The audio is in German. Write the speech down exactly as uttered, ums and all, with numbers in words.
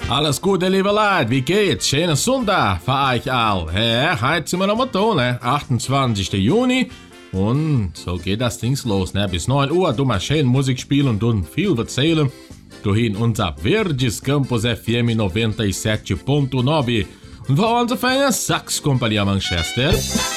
Alles Gute, liebe Leute, wie geht's? Schönen Sonntag für euch all. Ja, heute sind wir noch mal da, ne? achtundzwanzigsten Juni. Und so geht das Ding los, ne? Bis neun Uhr, du mal schön Musik spielen und du viel erzählen. Du hin unser Verdes Campus F M noventa e sete ponto nove. Und für unsere feine Sax-Kompanie Manchester.